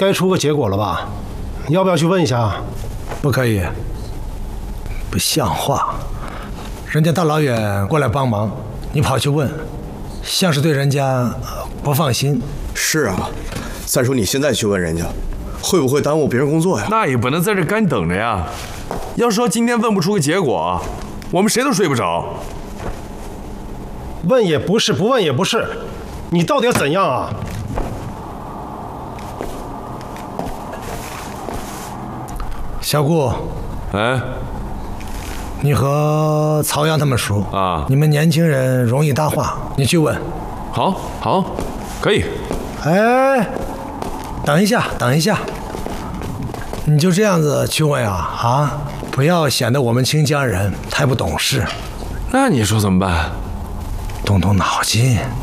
该出个结果了吧？要不要去问一下？ 不可以，不像话！人家大老远过来帮忙，你跑去问，像是对人家不放心。 是啊，再说你现在去问人家，会不会耽误别人工作呀？ 那也不能在这干等着呀。要说今天问不出个结果，我们谁都睡不着。 问也不是，不问也不是，你到底要怎样啊？ 小顾， 哎， 你和曹阳他们熟啊？ 你们年轻人容易搭话，你去问。 好，可以。 哎，等一下，你就这样子去问啊？不要显得我们清江人太不懂事。 那你说怎么办？ 动动脑筋。